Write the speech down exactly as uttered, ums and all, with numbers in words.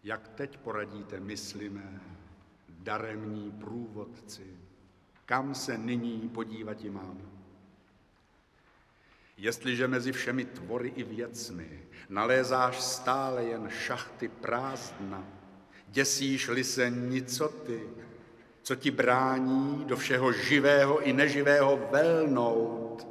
Jak teď poradíte mysli mé, daremní průvodci, kam se nyní podívat mám? Jestliže mezi všemi tvory i věcmi nalézáš stále jen šachty prázdna, děsíš-li se nicoty, co ti brání do všeho živého i neživého velnout,